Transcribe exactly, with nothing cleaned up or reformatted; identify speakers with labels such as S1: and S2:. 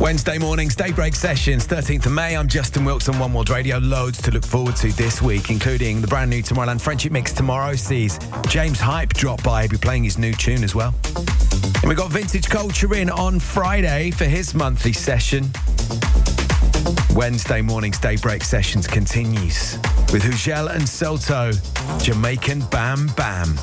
S1: Wednesday mornings, Daybreak Sessions, thirteenth of May. I'm Justin Wilkes on One World Radio. Loads to look forward to this week, including the brand new Tomorrowland Friendship Mix tomorrow sees James Hype drop by. He'll be playing his new tune as well. And we've got Vintage Culture in on Friday for his monthly session. Wednesday mornings, Daybreak Sessions continues with Hugel and Soto, Jamaican Bam Bam.